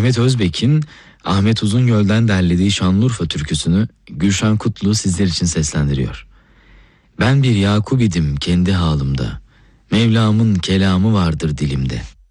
Mehmet Özbek'in Ahmet Uzungöl'den derlediği Şanlıurfa türküsünü Gülşen Kutlu sizler için seslendiriyor. Ben bir Yakub idim kendi halımda, Mevlam'ın kelamı vardır dilimde.